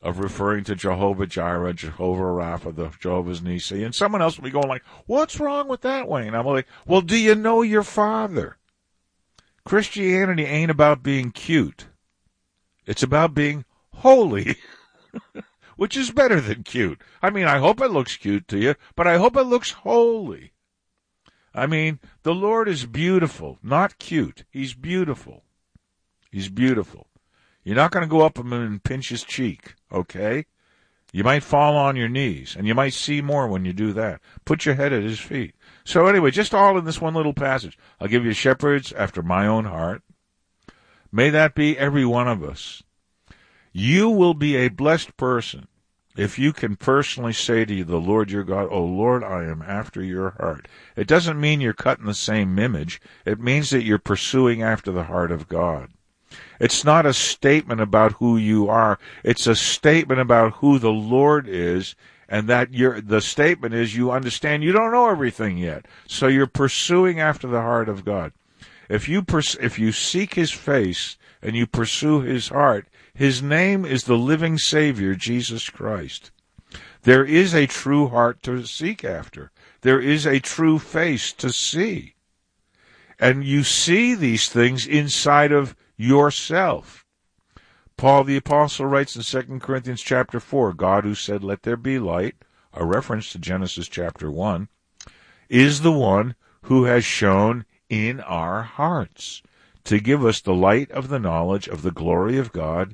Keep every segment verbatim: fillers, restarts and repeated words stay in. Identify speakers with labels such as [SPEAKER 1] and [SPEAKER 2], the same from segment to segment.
[SPEAKER 1] of referring to Jehovah Jireh, Jehovah Rapha, the Jehovah's Nisi, and someone else will be going like, what's wrong with that, Wayne? I'm like, well, do you know your Father? Christianity ain't about being cute. It's about being holy, which is better than cute. I mean, I hope it looks cute to you, but I hope it looks holy. I mean, the Lord is beautiful, not cute. He's beautiful. He's beautiful. You're not going to go up to him and pinch his cheek, okay? You might fall on your knees, and you might see more when you do that. Put your head at his feet. So anyway, just all in this one little passage. I'll give you shepherds after my own heart. May that be every one of us. You will be a blessed person if you can personally say to you, the Lord your God, oh Lord, I am after your heart. It doesn't mean you're cutting the same image. It means that you're pursuing after the heart of God. It's not a statement about who you are. It's a statement about who the Lord is, and that you're, the statement is you understand you don't know everything yet. So you're pursuing after the heart of God. If you pers- if you seek his face and you pursue his heart, his name is the living Savior, Jesus Christ. There is a true heart to seek after. There is a true face to see. And you see these things inside of yourself. Paul the Apostle writes in Second Corinthians chapter four, God who said, let there be light, a reference to Genesis chapter one, is the one who has shown in our hearts to give us the light of the knowledge of the glory of God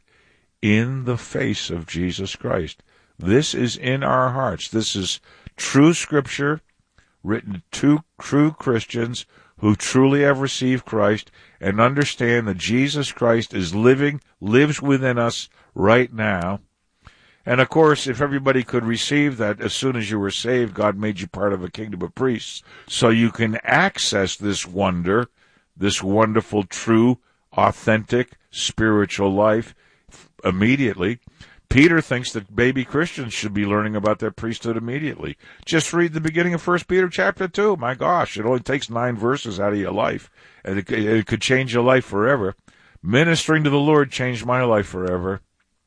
[SPEAKER 1] in the face of Jesus Christ. This is in our hearts. This is true scripture written to true Christians who truly have received Christ and understand that Jesus Christ is living, lives within us right now. And of course, if everybody could receive that as soon as you were saved, God made you part of a kingdom of priests, so you can access this wonder, this wonderful, true, authentic, spiritual life immediately. Peter thinks that baby Christians should be learning about their priesthood immediately. Just read the beginning of First Peter chapter two. My gosh, it only takes nine verses out of your life, and it, it could change your life forever. Ministering to the Lord changed my life forever.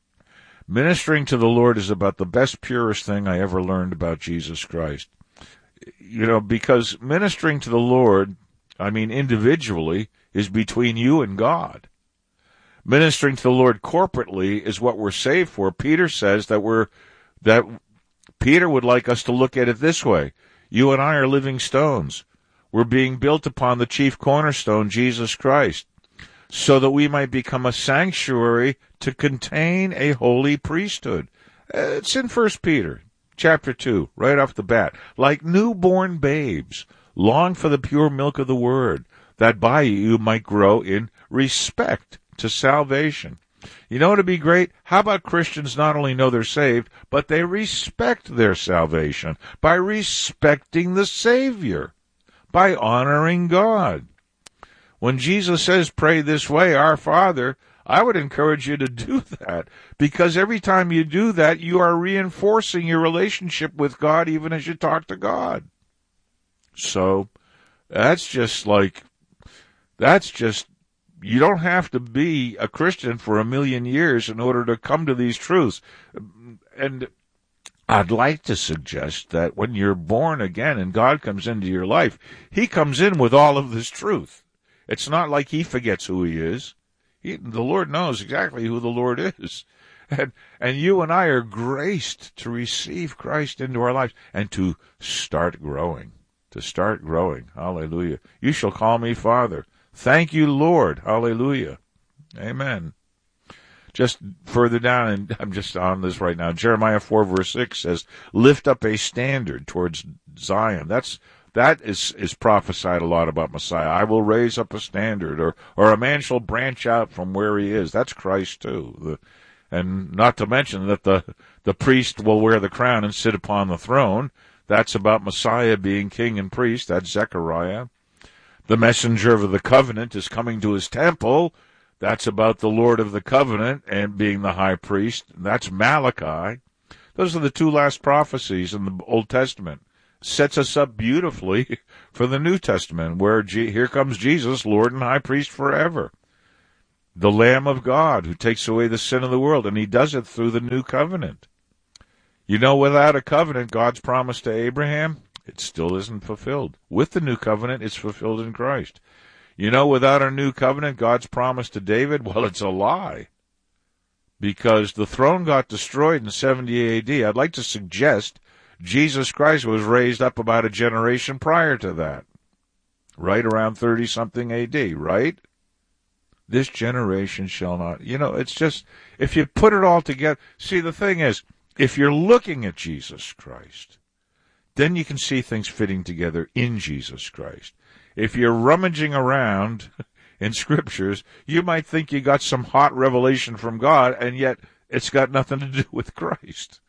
[SPEAKER 1] Ministering to the Lord is about the best, purest thing I ever learned about Jesus Christ. You know, because ministering to the Lord, I mean individually, is between you and God. Ministering to the Lord corporately is what we're saved for. Peter says that we're, that Peter would like us to look at it this way. You and I are living stones. We're being built upon the chief cornerstone, Jesus Christ, so that we might become a sanctuary to contain a holy priesthood. It's in First Peter chapter two, right off the bat. Like newborn babes, long for the pure milk of the word, that by you might grow in respect to salvation. You know what would be great? How about Christians not only know they're saved, but they respect their salvation by respecting the Savior, by honoring God. When Jesus says, pray this way, our Father, I would encourage you to do that, because every time you do that, you are reinforcing your relationship with God even as you talk to God. So, that's just like, that's just, you don't have to be a Christian for a million years in order to come to these truths. And I'd like to suggest that when you're born again and God comes into your life, he comes in with all of this truth. It's not like he forgets who he is. He, the Lord knows exactly who the Lord is. And, and you and I are graced to receive Christ into our lives and to start growing. To start growing. Hallelujah. You shall call me Father. Thank you, Lord. Hallelujah. Amen. Just further down, and I'm just on this right now, Jeremiah four verse six says, lift up a standard towards Zion. That's, that is, is prophesied a lot about Messiah. I will raise up a standard, or, or a man shall branch out from where he is. That's Christ too. The, and not to mention that the, the priest will wear the crown and sit upon the throne. That's about Messiah being king and priest. That's Zechariah. The messenger of the covenant is coming to his temple. That's about the Lord of the covenant and being the high priest. That's Malachi. Those are the two last prophecies in the Old Testament. Sets us up beautifully for the New Testament, where G- here comes Jesus, Lord and high priest forever. the Lamb of God who takes away the sin of the world, and he does it through the new covenant. You know, without a covenant, God's promise to Abraham, it still isn't fulfilled. With the new covenant, it's fulfilled in Christ. You know, without a new covenant, God's promise to David, well, it's a lie. Because the throne got destroyed in seventy A D. I'd like to suggest Jesus Christ was raised up about a generation prior to that. Right around thirty-something A D, right? This generation shall not. You know, it's just, if you put it all together. See, the thing is, if you're looking at Jesus Christ, then you can see things fitting together in Jesus Christ. If you're rummaging around in scriptures, you might think you got some hot revelation from God, and yet it's got nothing to do with Christ.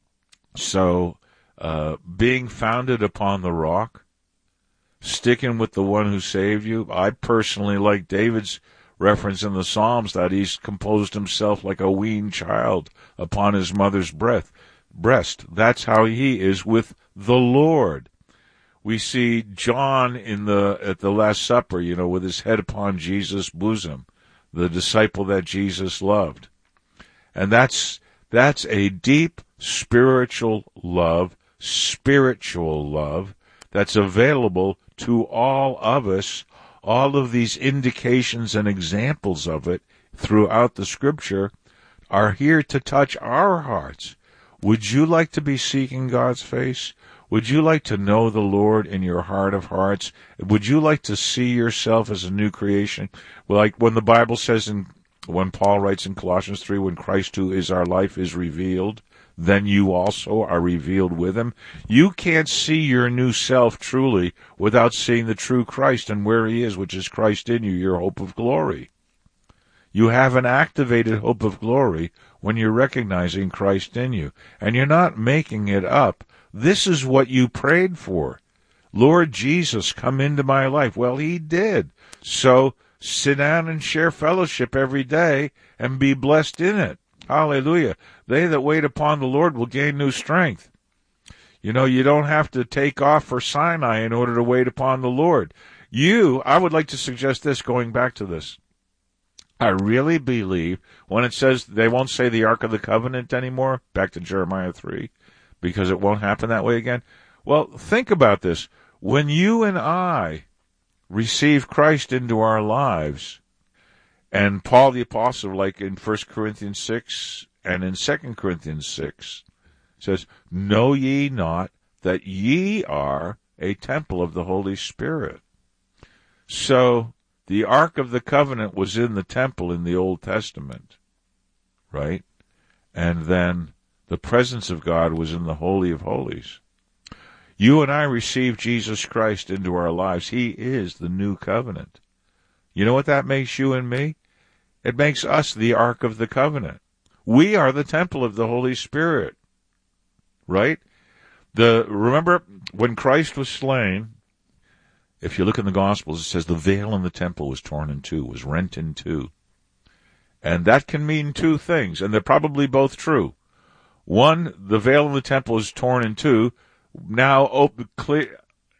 [SPEAKER 1] So, uh, being founded upon the rock, sticking with the one who saved you, I personally like David's reference in the Psalms that he's composed himself like a weaned child upon his mother's breath, breast. That's how he is with the Lord. We see John in the at the Last Supper, you know, with his head upon Jesus' bosom, the disciple that Jesus loved. And that's that's a deep spiritual love, spiritual love that's available to all of us. All of these indications and examples of it throughout the Scripture are here to touch our hearts. Would you like to be seeking God's face? Would you like to know the Lord in your heart of hearts? Would you like to see yourself as a new creation? Like when the Bible says, in, when Paul writes in Colossians three, when Christ who is our life is revealed, then you also are revealed with him. You can't see your new self truly without seeing the true Christ and where he is, which is Christ in you, your hope of glory. You have an activated hope of glory when you're recognizing Christ in you, and you're not making it up. This is what you prayed for. Lord Jesus, come into my life. Well, he did. So sit down and share fellowship every day and be blessed in it. Hallelujah. They that wait upon the Lord will gain new strength. You know, you don't have to take off for Sinai in order to wait upon the Lord. You, I would like to suggest this, going back to this. I really believe when it says they won't say the Ark of the Covenant anymore, back to Jeremiah three, because it won't happen that way again. Well, think about this. When you and I receive Christ into our lives, and Paul the Apostle, like in First Corinthians six and in Second Corinthians six, says, know ye not that ye are a temple of the Holy Spirit? So the Ark of the Covenant was in the temple in the Old Testament, right? And then the presence of God was in the Holy of Holies. You and I receive Jesus Christ into our lives. He is the new covenant. You know what that makes you and me? It makes us the Ark of the Covenant. We are the temple of the Holy Spirit, right? The remember when Christ was slain, if you look in the Gospels, it says the veil in the temple was torn in two, was rent in two. And that can mean two things, and they're probably both true. One, the veil in the temple is torn in two, now open, clear,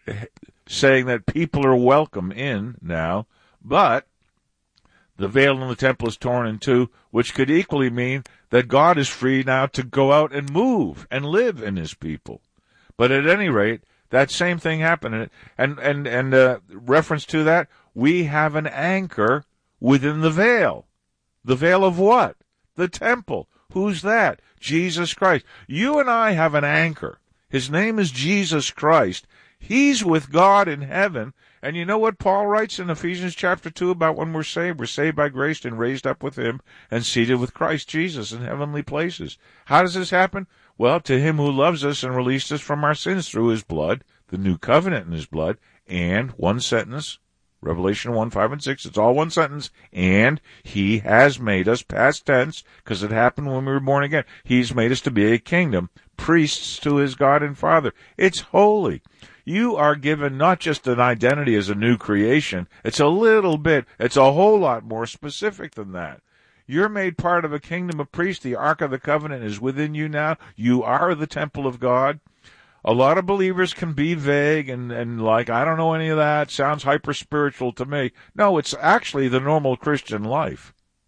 [SPEAKER 1] saying that people are welcome in now, but the veil in the temple is torn in two, which could equally mean that God is free now to go out and move and live in his people. But at any rate, that same thing happened. And, and, and, uh, reference to that, we have an anchor within the veil. The veil of what? The temple. Who's that? Jesus Christ. You and I have an anchor. His name is Jesus Christ. He's with God in heaven. And you know what Paul writes in Ephesians chapter two about when we're saved? We're saved by grace and raised up with him and seated with Christ Jesus in heavenly places. How does this happen? Well, to him who loves us and released us from our sins through his blood, the new covenant in his blood, and one sentence, Revelation one, five, and six, it's all one sentence, and he has made us, past tense, because it happened when we were born again, he's made us to be a kingdom, priests to his God and Father. It's holy. You are given not just an identity as a new creation, it's a little bit, it's a whole lot more specific than that. You're made part of a kingdom of priests. The Ark of the Covenant is within you now. You are the temple of God. A lot of believers can be vague and, and like, I don't know any of that. Sounds hyper-spiritual to me. No, it's actually the normal Christian life.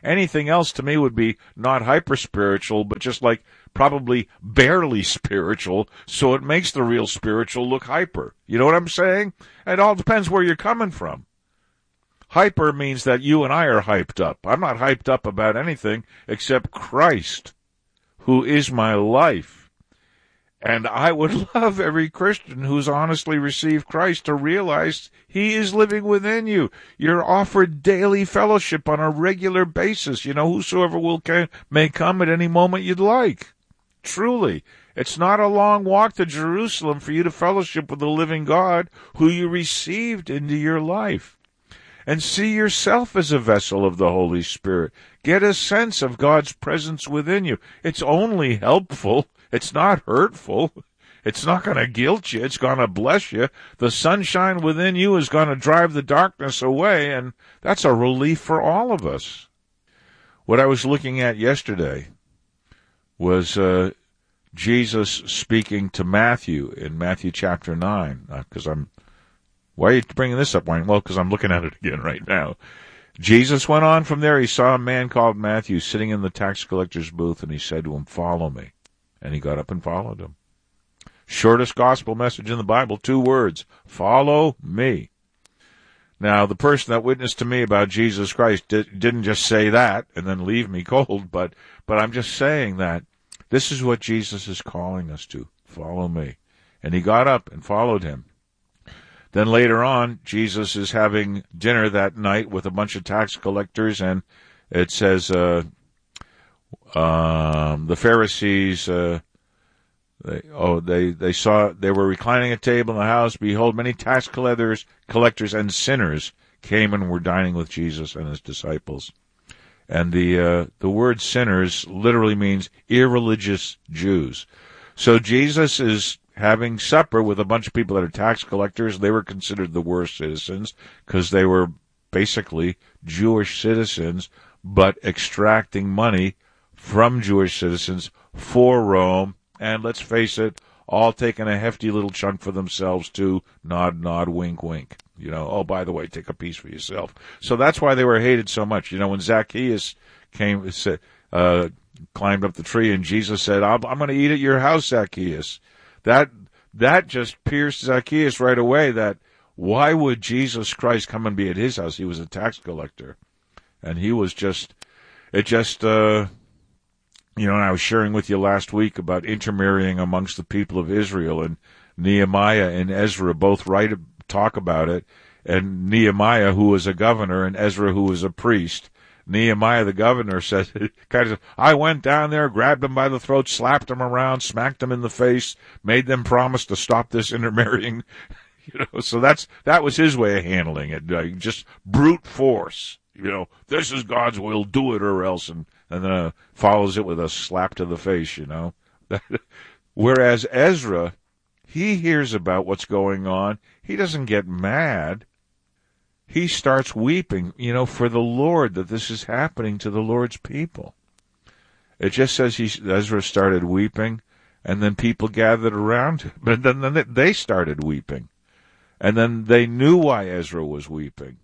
[SPEAKER 1] Anything else to me would be not hyper-spiritual, but just like probably barely spiritual, so it makes the real spiritual look hyper. You know what I'm saying? It all depends where you're coming from. Hyper means that you and I are hyped up. I'm not hyped up about anything except Christ, who is my life. And I would love every Christian who's honestly received Christ to realize he is living within you. You're offered daily fellowship on a regular basis. You know, whosoever will can, may come at any moment you'd like. Truly. It's not a long walk to Jerusalem for you to fellowship with the living God who you received into your life. And see yourself as a vessel of the Holy Spirit. Get a sense of God's presence within you. It's only helpful. It's not hurtful. It's not going to guilt you. It's going to bless you. The sunshine within you is going to drive the darkness away, and that's a relief for all of us. What I was looking at yesterday was uh, Jesus speaking to Matthew in Matthew chapter nine, because uh, I'm Why are you bringing this up, Wayne? Well, because I'm looking at it again right now. Jesus went on from there. He saw a man called Matthew sitting in the tax collector's booth, and he said to him, "Follow me." And he got up and followed him. Shortest gospel message in the Bible, two words, follow me. Now, the person that witnessed to me about Jesus Christ did, didn't just say that and then leave me cold, but, but I'm just saying that this is what Jesus is calling us to, follow me. And he got up and followed him. Then later on, Jesus is having dinner that night with a bunch of tax collectors, and it says, uh, um, the Pharisees, uh, they, oh, they, they saw, they were reclining at table in the house. Behold, many tax collectors, collectors and sinners came and were dining with Jesus and his disciples. And the, uh, the word sinners literally means irreligious Jews. So Jesus is having supper with a bunch of people that are tax collectors. They were considered the worst citizens because they were basically Jewish citizens, but extracting money from Jewish citizens for Rome. And let's face it, all taking a hefty little chunk for themselves too. Nod, nod, wink, wink. You know, oh, by the way, take a piece for yourself. So that's why they were hated so much. You know, when Zacchaeus came, uh, climbed up the tree and Jesus said, I'm, I'm going to eat at your house, Zacchaeus. That that just pierced Zacchaeus right away, that why would Jesus Christ come and be at his house? He was a tax collector. And he was just, it just, uh, you know, and I was sharing with you last week about intermarrying amongst the people of Israel, and Nehemiah and Ezra both write, talk about it, and Nehemiah, who was a governor, and Ezra, who was a priest. Nehemiah, the governor, said, kind of, I went down there, grabbed him by the throat, slapped him around, smacked him in the face, made them promise to stop this intermarrying. You know, so that's, that was his way of handling it. Uh, just brute force. You know, this is God's will, do it or else, and, and then uh, follows it with a slap to the face, you know. Whereas Ezra, he hears about what's going on. He doesn't get mad. He starts weeping, you know, for the Lord, that this is happening to the Lord's people. It just says he, Ezra started weeping, and then people gathered around him. But then, then they started weeping. And then they knew why Ezra was weeping.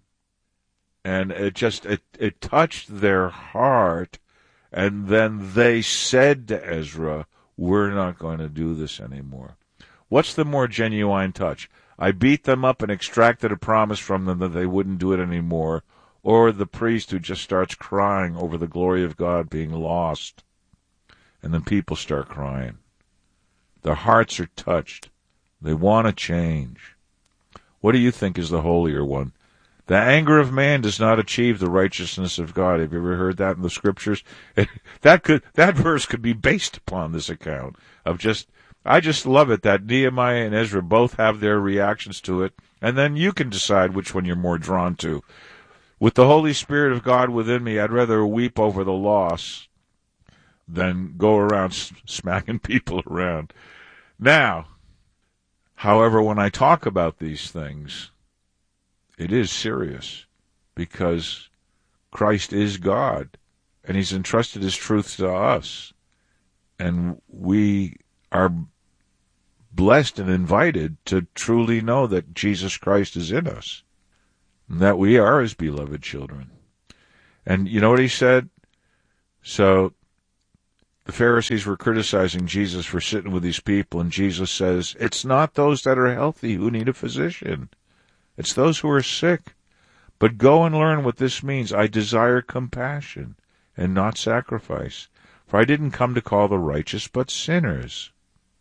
[SPEAKER 1] And it just, it, it touched their heart. And then they said to Ezra, we're not going to do this anymore. What's the more genuine touch? I beat them up and extracted a promise from them that they wouldn't do it anymore, or the priest who just starts crying over the glory of God being lost, and then people start crying. Their hearts are touched. They want to change. What do you think is the holier one? The anger of man does not achieve the righteousness of God. Have you ever heard that in the scriptures? that could that verse could be based upon this account of just. I just love it that Nehemiah and Ezra both have their reactions to it, and then you can decide which one you're more drawn to. With the Holy Spirit of God within me, I'd rather weep over the loss than go around smacking people around. Now, however, when I talk about these things, it is serious, because Christ is God, and he's entrusted his truth to us, and we are blessed and invited to truly know that Jesus Christ is in us, and that we are his beloved children. And you know what he said? So the Pharisees were criticizing Jesus for sitting with these people, and Jesus says, it's not those that are healthy who need a physician. It's those who are sick. But go and learn what this means. I desire compassion and not sacrifice. For I didn't come to call the righteous, but sinners.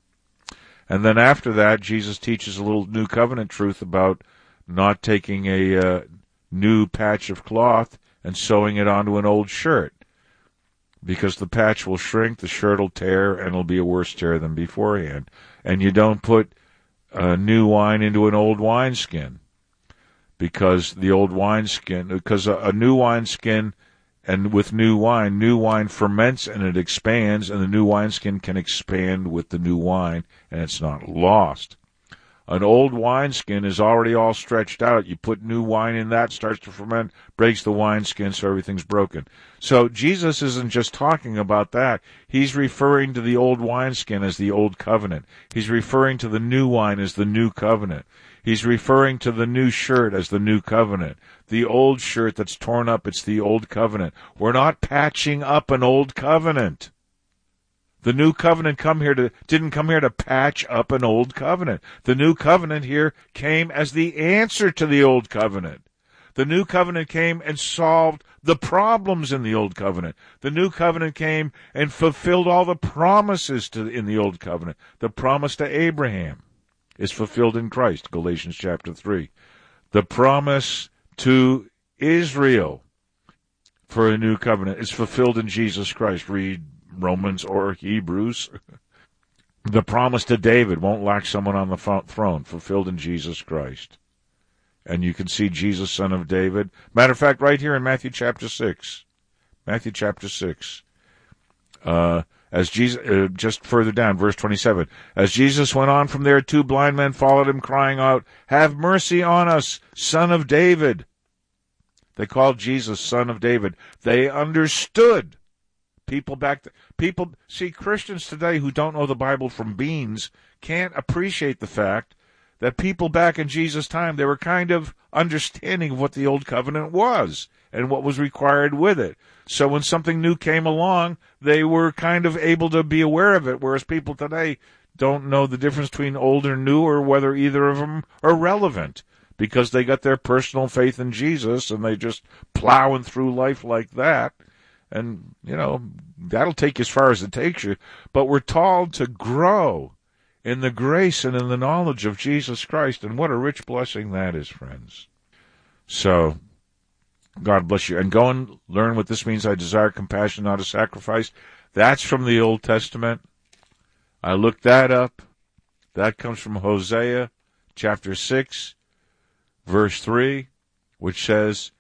[SPEAKER 1] And then after that, Jesus teaches a little new covenant truth about not taking a uh, new patch of cloth and sewing it onto an old shirt. Because the patch will shrink, the shirt will tear, and it'll be a worse tear than beforehand. And you don't put uh, new wine into an old wineskin. Because the old wineskin, because a, a new wineskin, and with new wine, new wine ferments and it expands, and the new wineskin can expand with the new wine, and it's not lost. An old wineskin is already all stretched out. You put new wine in that, starts to ferment, breaks the wineskin, so everything's broken. So Jesus isn't just talking about that. He's referring to the old wineskin as the old covenant. He's referring to the new wine as the new covenant. He's referring to the new shirt as the new covenant. The old shirt that's torn up, it's the old covenant. We're not patching up an old covenant. The new covenant come here to, didn't come here to patch up an old covenant. The new covenant here came as the answer to the old covenant. The new covenant came and solved the problems in the old covenant. The new covenant came and fulfilled all the promises to, in the old covenant. The promise to Abraham is fulfilled in Christ, Galatians chapter three. The promise to Israel for a new covenant is fulfilled in Jesus Christ. Read Romans or Hebrews. The promise to David won't lack someone on the throne, fulfilled in Jesus Christ. And you can see Jesus, son of David. Matter of fact, right here in Matthew chapter six. Matthew chapter six. Uh, as Jesus, uh, just further down, verse twenty-seven. As Jesus went on from there, two blind men followed him, crying out, "Have mercy on us, son of David." They called Jesus son of David. They understood. People back, th- people, see, Christians today who don't know the Bible from beans can't appreciate the fact that people back in Jesus' time, they were kind of understanding of what the old covenant was and what was required with it. So when something new came along, they were kind of able to be aware of it, whereas people today don't know the difference between old and new or whether either of them are relevant because they got their personal faith in Jesus and they just plowing through life like that. And, you know, that'll take you as far as it takes you. But we're told to grow in the grace and in the knowledge of Jesus Christ. And what a rich blessing that is, friends. So, God bless you. And go and learn what this means. I desire compassion, not a sacrifice. That's from the Old Testament. I looked that up. That comes from Hosea chapter six, verse three, which says,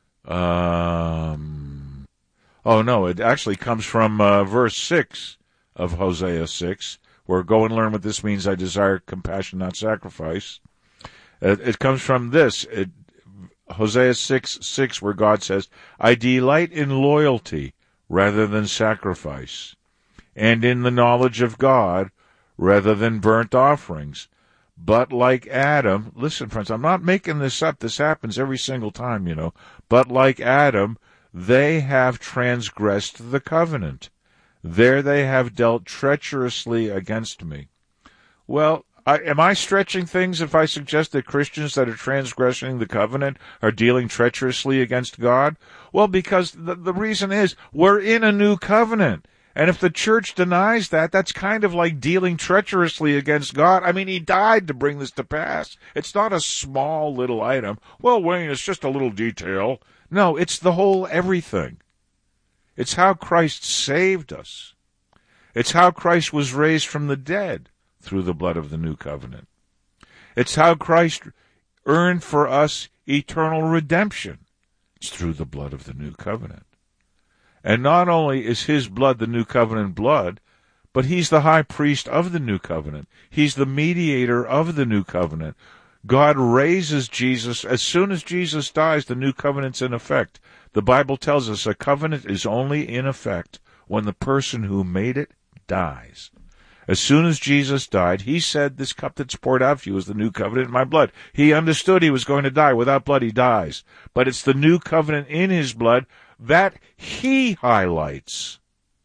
[SPEAKER 1] um... Oh, no, it actually comes from uh, verse six of Hosea six, where go and learn what this means, I desire compassion, not sacrifice. It, it comes from this, it, Hosea six six, where God says, I delight in loyalty rather than sacrifice, and in the knowledge of God rather than burnt offerings. But like Adam, listen, friends, I'm not making this up. This happens every single time, you know. But like Adam, they have transgressed the covenant. There they have dealt treacherously against me. Well, I, am I stretching things if I suggest that Christians that are transgressing the covenant are dealing treacherously against God? Well, because the, the reason is we're in a new covenant. And if the church denies that, that's kind of like dealing treacherously against God. I mean, he died to bring this to pass. It's not a small little item. Well, Wayne, it's just a little detail. No, it's the whole everything. It's how Christ saved us. It's how Christ was raised from the dead through the blood of the new covenant. It's how Christ earned for us eternal redemption. It's through the blood of the new covenant. And not only is his blood the new covenant blood, but he's the high priest of the new covenant. He's the mediator of the new covenant. God raises Jesus. As soon as Jesus dies, the new covenant's in effect. The Bible tells us a covenant is only in effect when the person who made it dies. As soon as Jesus died, he said, this cup that's poured out for you is the new covenant in my blood. He understood he was going to die. Without blood, he dies. But it's the new covenant in his blood that he highlights,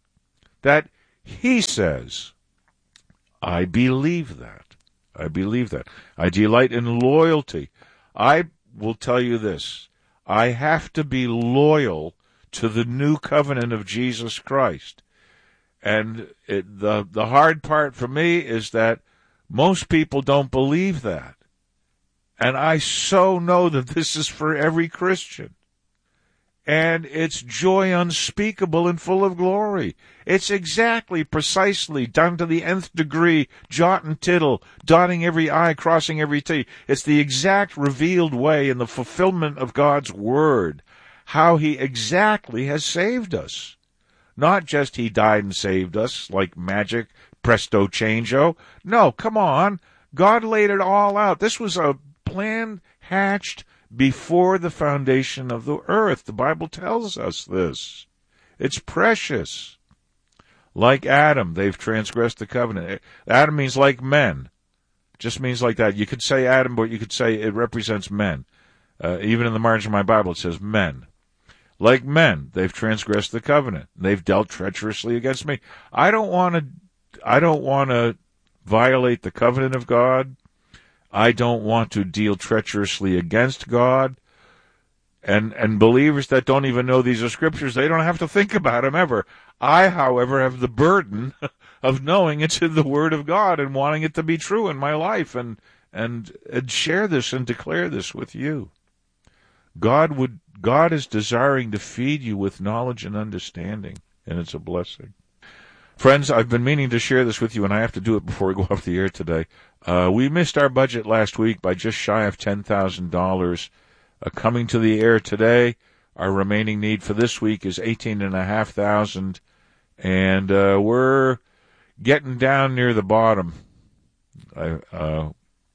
[SPEAKER 1] that he says. I believe that. I believe that. I delight in loyalty. I will tell you this. I have to be loyal to the new covenant of Jesus Christ. And it, the the hard part for me is that most people don't believe that. And I so know that this is for every Christian. And it's joy unspeakable and full of glory. It's exactly, precisely, down to the nth degree, jot and tittle, dotting every I, crossing every T. It's the exact revealed way in the fulfillment of God's Word, how He exactly has saved us. Not just He died and saved us, like magic, presto changeo. No, come on. God laid it all out. This was a plan hatched before the foundation of the earth. The Bible tells us this. It's precious. Like Adam, they've transgressed the covenant. Adam means like men. Just means like that. You could say Adam, but you could say it represents men. Uh, even in the margin of my Bible, it says men. Like men, they've transgressed the covenant. They've dealt treacherously against me. I don't want to, I don't want to violate the covenant of God. I don't want to deal treacherously against God. And and believers that don't even know these are scriptures, they don't have to think about them ever. I, however, have the burden of knowing it's in the Word of God and wanting it to be true in my life and and, and share this and declare this with you. God would God is desiring to feed you with knowledge and understanding, and it's a blessing. Friends, I've been meaning to share this with you, and I have to do it before we go off the air today. Uh, we missed our budget last week by just shy of ten thousand dollars. Uh, coming to the air today, our remaining need for this week is eighteen and a half thousand, and uh, we're getting down near the bottom. I, uh,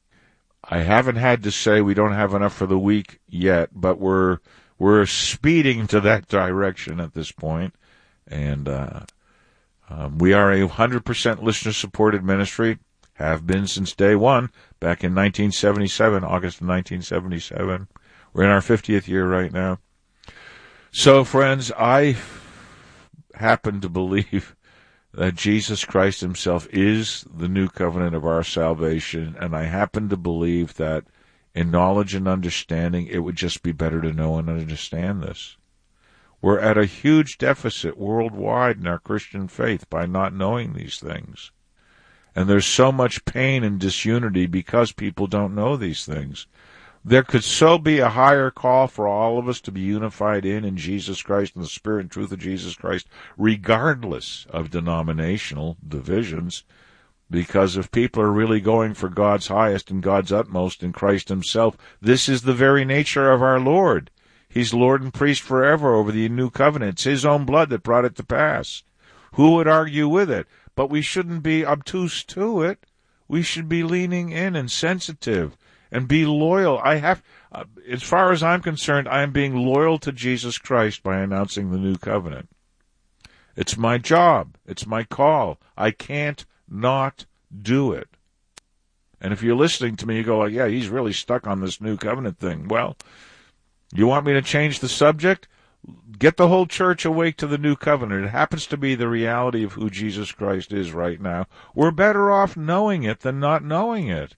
[SPEAKER 1] I haven't had to say we don't have enough for the week yet, but we're we're speeding to that direction at this point, and uh, um, we are a one hundred percent listener-supported ministry. Have been since day one, back in nineteen seventy-seven, August of nineteen seventy-seven. We're in our fiftieth year right now. So, friends, I happen to believe that Jesus Christ himself is the new covenant of our salvation, and I happen to believe that in knowledge and understanding, it would just be better to know and understand this. We're at a huge deficit worldwide in our Christian faith by not knowing these things. And there's so much pain and disunity because people don't know these things. There could so be a higher call for all of us to be unified in in Jesus Christ and the Spirit and truth of Jesus Christ, regardless of denominational divisions, because if people are really going for God's highest and God's utmost in Christ himself, this is the very nature of our Lord. He's Lord and priest forever over the new covenant. It's his own blood that brought it to pass. Who would argue with it? But we shouldn't be obtuse to it. We should be leaning in and sensitive and be loyal. I have, uh, as far as I'm concerned, I am being loyal to Jesus Christ by announcing the new covenant. It's my job. It's my call. I can't not do it. And if you're listening to me, you go like, yeah, he's really stuck on this new covenant thing. Well, you want me to change the subject? Get the whole church awake to the new covenant. It happens to be the reality of who Jesus Christ is right now. We're better off knowing it than not knowing it.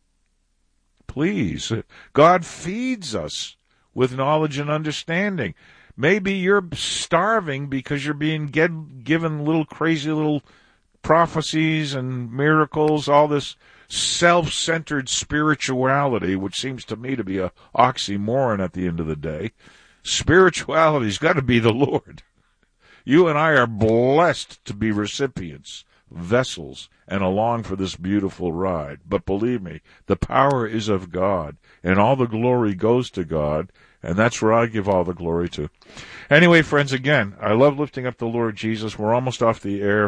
[SPEAKER 1] Please. God feeds us with knowledge and understanding. Maybe you're starving because you're being get, given little crazy little prophecies and miracles, all this self-centered spirituality, which seems to me to be a oxymoron at the end of the day. Spirituality's got to be the Lord. You and I are blessed to be recipients, vessels, and along for this beautiful ride. But believe me, the power is of God, and all the glory goes to God, and that's where I give all the glory to. Anyway, friends, again, I love lifting up the Lord Jesus. We're almost off the air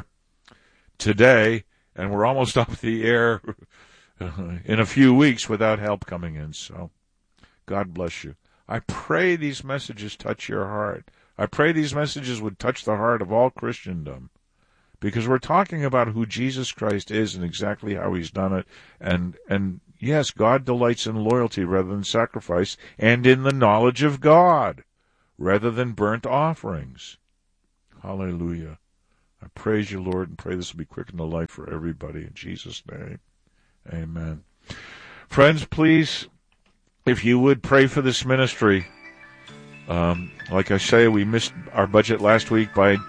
[SPEAKER 1] today, and we're almost off the air in a few weeks without help coming in. So God bless you. I pray these messages touch your heart. I pray these messages would touch the heart of all Christendom, because we're talking about who Jesus Christ is and exactly how he's done it. And, and yes, God delights in loyalty rather than sacrifice and in the knowledge of God. rather than burnt offerings. Hallelujah. I praise you, Lord, and pray this will be quick in the life for everybody. In Jesus' name, amen. Friends, please, if you would pray for this ministry. Um, like I say, we missed our budget last week by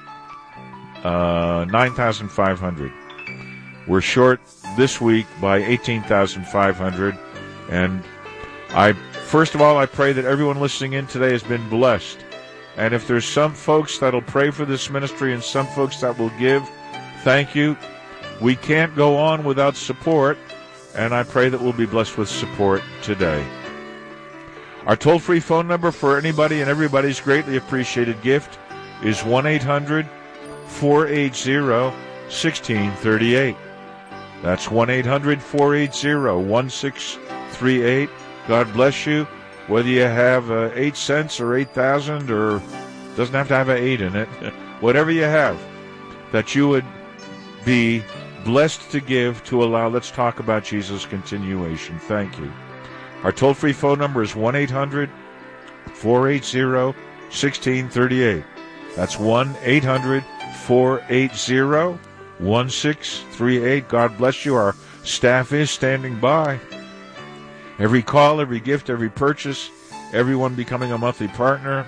[SPEAKER 1] uh, nine thousand five hundred dollars. We're short this week by eighteen thousand five hundred dollars. And I, first of all, I pray that everyone listening in today has been blessed. And if there's some folks that'll pray for this ministry and some folks that will give, thank you. We can't go on without support, and I pray that we'll be blessed with support today. Our toll-free phone number for anybody and everybody's greatly appreciated gift is one eight hundred four eight zero one six three eight. That's one eight hundred four eight zero one six three eight. God bless you. Whether you have uh, eight cents or eight thousand, or doesn't have to have an eight in it, whatever you have, that you would be blessed to give to allow Let's Talk About Jesus continuation. Thank you. Our toll-free phone number is one eight hundred four eight zero one six three eight. That's one eight hundred four eight zero one six three eight. God bless you. Our staff is standing by. Every call, every gift, every purchase, everyone becoming a monthly partner,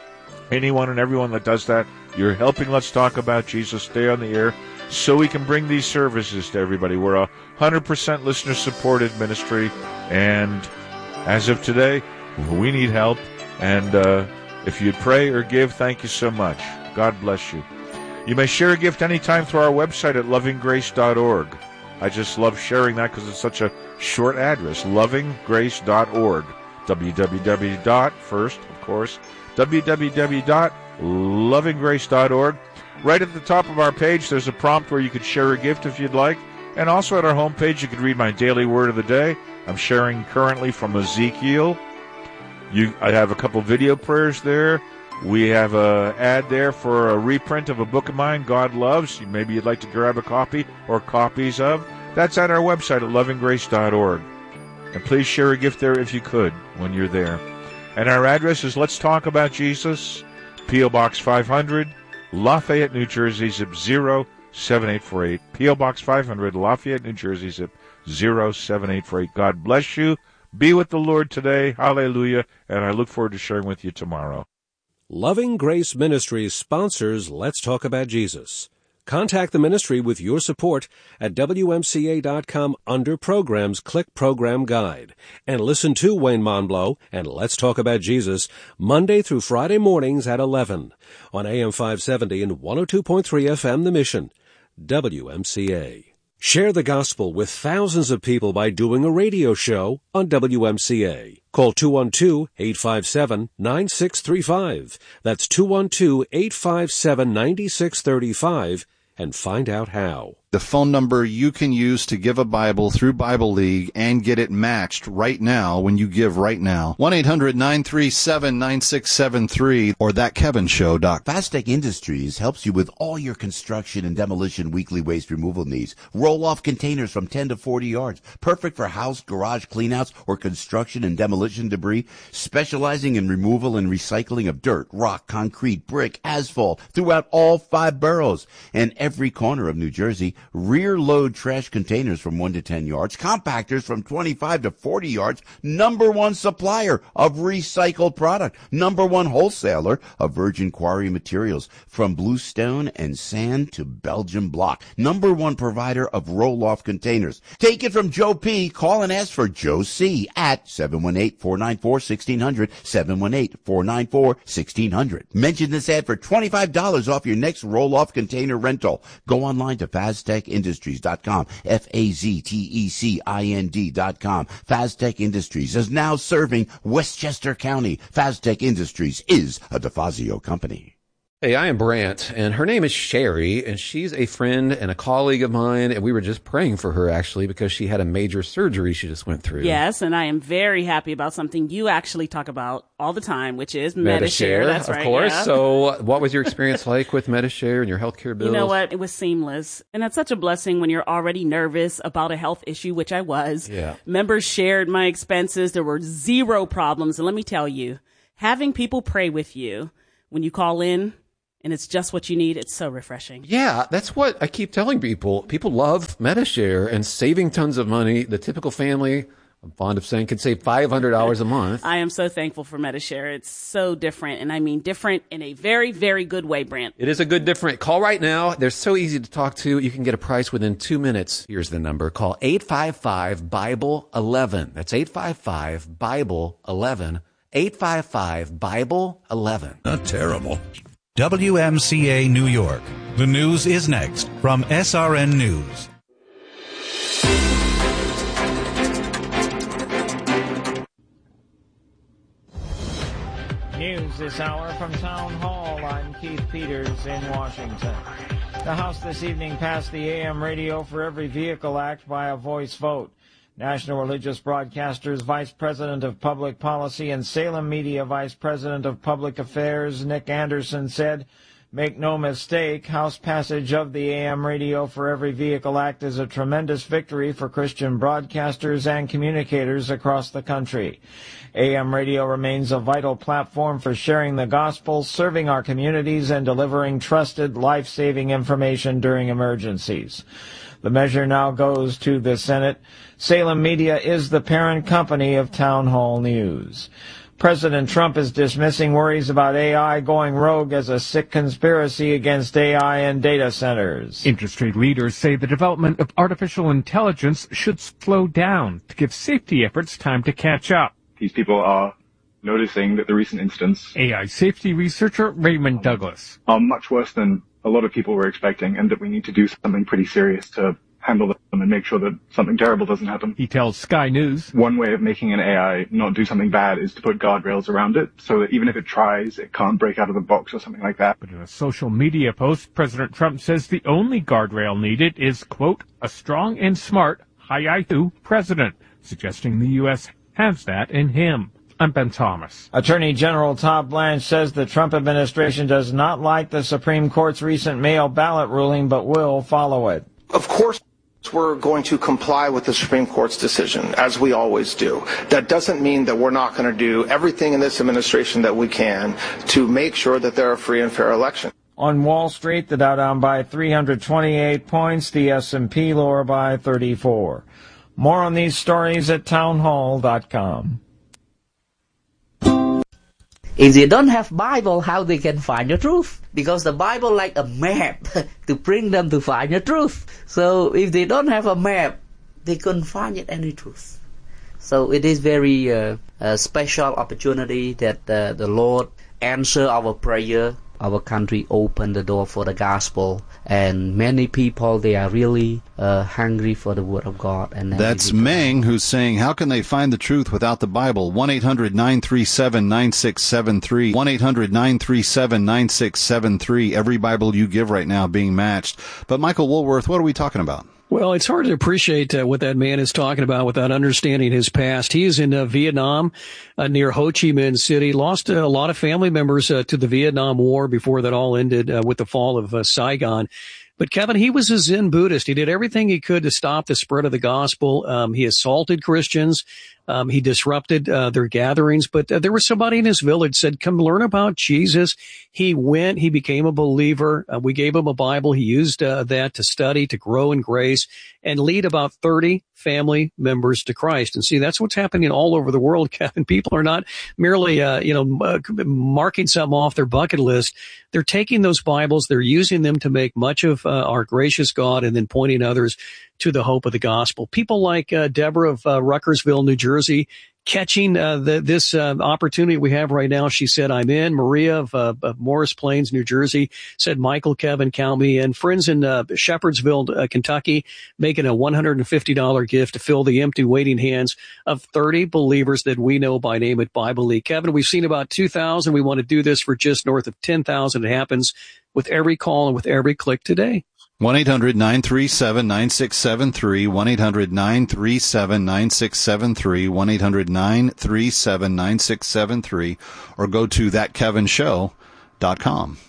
[SPEAKER 1] anyone and everyone that does that, you're helping Let's Talk About Jesus stay on the air so we can bring these services to everybody. We're a one hundred percent listener-supported ministry, and as of today, we need help. And uh, if you'd pray or give, thank you so much. God bless you. You may share a gift anytime through our website at loving grace dot org. I just love sharing that because it's such a short address, loving grace dot org. w w w dot first, of course, w w w dot loving grace dot org. Right at the top of our page, there's a prompt where you could share a gift if you'd like. And also at our homepage, you could read my daily word of the day. I'm sharing currently from Ezekiel. You, I have a couple video prayers there. We have an ad there for a reprint of a book of mine, God Loves. Maybe you'd like to grab a copy or copies of. That's at our website at loving grace dot org. And please share a gift there if you could when you're there. And our address is Let's Talk About Jesus, P O. Box five hundred, Lafayette, New Jersey, zip zero seven eight four eight. P O. Box five hundred, Lafayette, New Jersey, zip zero seven eight four eight. God bless you. Be with the Lord today. Hallelujah. And I look forward to sharing with you tomorrow.
[SPEAKER 2] Loving Grace Ministries sponsors Let's Talk About Jesus. Contact the ministry with your support at W M C A dot com under Programs. Click Program Guide. And listen to Wayne Monblow and Let's Talk About Jesus Monday through Friday mornings at eleven on A M five seventy and one oh two point three F M The Mission, W M C A. Share the gospel with thousands of people by doing a radio show on W M C A. Call two one two, eight five seven, nine six three five. That's two one two, eight five seven, nine six three five and find out how.
[SPEAKER 3] The phone number you can use to give a Bible through Bible League and get it matched right now when you give right now. one eight hundred nine three seven nine six seven three or that kevin show dot com.
[SPEAKER 4] Fastech Industries helps you with all your construction and demolition weekly waste removal needs. Roll-off containers from ten to forty yards. Perfect for house, garage cleanouts, or construction and demolition debris. Specializing in removal and recycling of dirt, rock, concrete, brick, asphalt throughout all five boroughs and every corner of New Jersey. Rear load trash containers from one to ten yards, compactors from twenty-five to forty yards, number one supplier of recycled product, number one wholesaler of virgin quarry materials from bluestone and sand to Belgian block, number one provider of roll-off containers. Take it from Joe P. Call and ask for Joe C. at seven one eight, four nine four, one six zero zero, seven one eight, four nine four, one six zero zero. Mention this ad for twenty-five dollars off your next roll-off container rental. Go online to Fastech Industries dot com, F A Z T E C I N D dot com. Fastech Industries is now serving Westchester County. Fastech Industries is a DeFazio company.
[SPEAKER 5] Hey, I am Brant, and her name is Sherry, and she's a friend and a colleague of mine, and we were just praying for her, actually, because she had a major surgery she just went through.
[SPEAKER 6] Yes, and I am very happy about something you actually talk about all the time, which is Medi-Share.
[SPEAKER 5] Medi-Share,
[SPEAKER 6] That's
[SPEAKER 5] of
[SPEAKER 6] right,
[SPEAKER 5] course.
[SPEAKER 6] yeah.
[SPEAKER 5] So what was your experience like with Medi-Share and your healthcare bills?
[SPEAKER 6] You know what? It was seamless. And it's such a blessing when you're already nervous about a health issue, which I was.
[SPEAKER 5] Yeah.
[SPEAKER 6] Members shared my expenses. There were zero problems. And let me tell you, having people pray with you when you call in and it's just what you need, it's so refreshing.
[SPEAKER 5] Yeah, that's what I keep telling people. People love Metashare and saving tons of money. The typical family, I'm fond of saying, can save five hundred dollars a month.
[SPEAKER 6] I am so thankful for Metashare. It's so different, and I mean different in a very, very good way, Brent.
[SPEAKER 5] It is a good different. Call right now. They're so easy to talk to. You can get a price within two minutes. Here's the number. Call eight five five, Bible eleven. That's eight five five, Bible eleven. eight five five, Bible eleven.
[SPEAKER 7] Not terrible. W M C A New York. The news is next from S R N News.
[SPEAKER 8] News this hour from Town Hall. I'm Keith Peters in Washington. The House this evening passed the A M Radio for Every Vehicle Act by a voice vote. National Religious Broadcasters Vice President of Public Policy and Salem Media Vice President of Public Affairs Nick Anderson said, "Make no mistake, House passage of the A M Radio for Every Vehicle Act is a tremendous victory for Christian broadcasters and communicators across the country. A M Radio remains a vital platform for sharing the gospel, serving our communities, and delivering trusted, life-saving information during emergencies." The measure now goes to the Senate. Salem Media is the parent company of Town Hall News. President Trump is dismissing worries about A I going rogue as a sick conspiracy against A I and data centers.
[SPEAKER 9] Industry leaders say the development of artificial intelligence should slow down to give safety efforts time to catch up.
[SPEAKER 10] These people are noticing that the recent incidents,
[SPEAKER 9] A I safety researcher Raymond Douglas,
[SPEAKER 10] are much worse than a lot of people were expecting, and that we need to do something pretty serious to handle them and make sure that something terrible doesn't happen.
[SPEAKER 9] He tells Sky News,
[SPEAKER 10] one way of making an A I not do something bad is to put guardrails around it, so that even if it tries, it can't break out of the box or something like that.
[SPEAKER 9] But in a social media post, President Trump says the only guardrail needed is, quote, a strong and smart high I Q president, suggesting the U S has that in him. I'm Ben Thomas.
[SPEAKER 8] Attorney General Todd Blanche says the Trump administration does not like the Supreme Court's recent mail ballot ruling, but will follow it.
[SPEAKER 11] Of course, we're going to comply with the Supreme Court's decision, as we always do. That doesn't mean that we're not going to do everything in this administration that we can to make sure that there are free and fair elections.
[SPEAKER 8] On Wall Street, the Dow down by three hundred twenty-eight points, the S and P lower by thirty-four. More on these stories at townhall dot com.
[SPEAKER 12] If they don't have Bible, how they can find the truth? Because the Bible like a map to bring them to find the truth. So if they don't have a map, they couldn't find it any truth. So it is very uh, a special opportunity that uh, the Lord answer our prayer. Our country opened the door for the gospel, and many people, they are really uh, hungry for the word of God. And
[SPEAKER 3] that's Meng, who's saying, how can they find the truth without the Bible? one eight hundred nine three seven nine six seven three, one eight hundred nine three seven nine six seven three. Every Bible you give right now being matched. But Michael Woolworth, what are we talking about?
[SPEAKER 13] Well, it's hard to appreciate uh, what that man is talking about without understanding his past. He is in uh, Vietnam, uh, near Ho Chi Minh City, lost uh, a lot of family members uh, to the Vietnam War before that all ended uh, with the fall of uh, Saigon. But Kevin, he was a Zen Buddhist. He did everything he could to stop the spread of the gospel. Um, he assaulted Christians. Um, he disrupted uh, their gatherings. But uh, there was somebody in his village said, come learn about Jesus. He went. He became a believer. Uh, we gave him a Bible. He used uh, that to study, to grow in grace, and lead about thirty family members to Christ. And see, that's what's happening all over the world, Kevin. People are not merely, uh, you know, uh, marking something off their bucket list. They're taking those Bibles. They're using them to make much of uh, our gracious God and then pointing others to the hope of the gospel. People like uh, Deborah of uh, Ruckersville, New Jersey, catching uh, the, this uh, opportunity we have right now. She said, I'm in. Maria of, uh, of Morris Plains, New Jersey, said, Michael, Kevin, count me in. Friends in uh, Shepherdsville, uh, Kentucky, making a one hundred fifty dollars gift to fill the empty waiting hands of thirty believers that we know by name at Bible League. Kevin, we've seen about two thousand. We want to do this for just north of ten thousand. It happens with every call and with every click today.
[SPEAKER 3] one eight hundred nine three seven nine six seven three, one eight hundred nine three seven nine six seven three, one eight hundred nine three seven nine six seven three, or go to that kevin show dot com.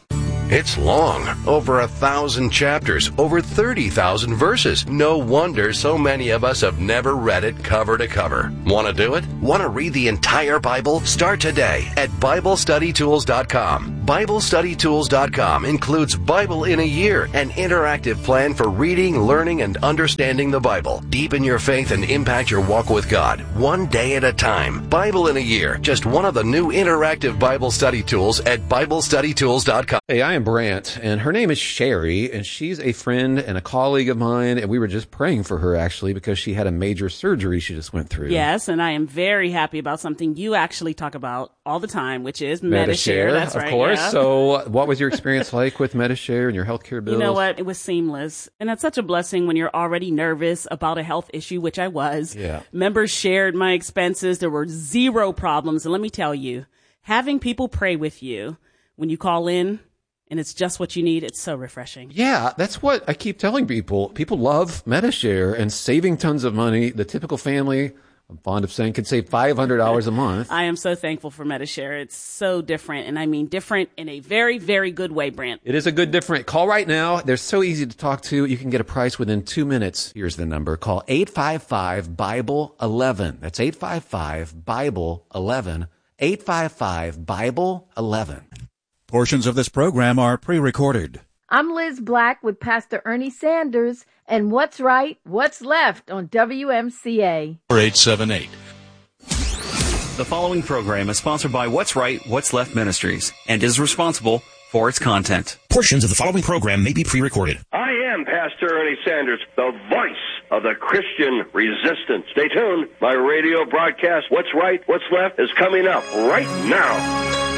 [SPEAKER 14] It's long, over a thousand chapters, over thirty thousand verses. No wonder so many of us have never read it cover to cover. Want to do it? Want to read the entire Bible? Start today at Bible Study Tools dot com. Bible Study Tools dot com includes Bible in a Year, an interactive plan for reading, learning, and understanding the Bible. Deepen your faith and impact your walk with God, one day at a time. Bible in a Year, just one of the new interactive Bible study tools at Bible Study Tools dot com.
[SPEAKER 5] Hey, I am Brant, and her name is Sherry, and she's a friend and a colleague of mine, and we were just praying for her, actually, because she had a major surgery she just went through.
[SPEAKER 6] Yes, and I am very happy about something you actually talk about all the time, which is Medi-Share. That's
[SPEAKER 5] of
[SPEAKER 6] right,
[SPEAKER 5] course.
[SPEAKER 6] yeah.
[SPEAKER 5] So what was your experience like with Medi-Share and your healthcare bills?
[SPEAKER 6] You know what? It was seamless. And it's such a blessing when you're already nervous about a health issue, which I was.
[SPEAKER 5] Yeah.
[SPEAKER 6] Members shared my expenses. There were zero problems. And let me tell you, having people pray with you when you call in, and it's just what you need, it's so refreshing.
[SPEAKER 5] Yeah, that's what I keep telling people. People love Medi-Share and saving tons of money. The typical family, I'm fond of saying, could save five hundred dollars a month.
[SPEAKER 6] I am so thankful for Medi-Share. It's so different, and I mean different in a very, very good way, Brant.
[SPEAKER 5] It is a good different. Call right now. They're so easy to talk to. You can get a price within two minutes. Here's the number. Call eight five five, Bible eleven. That's eight five five, Bible eleven. eight five five, Bible eleven.
[SPEAKER 7] Portions of this program are pre-recorded.
[SPEAKER 15] I'm Liz Black with Pastor Ernie Sanders, and What's Right, What's Left on W M C A.
[SPEAKER 7] eight seven eight.
[SPEAKER 16] The following program is sponsored by What's Right, What's Left Ministries and is responsible for its content.
[SPEAKER 17] Portions of the following program may be pre-recorded.
[SPEAKER 18] I am Pastor Ernie Sanders, the voice of the Christian resistance. Stay tuned. My radio broadcast, What's Right, What's Left, is coming up right now.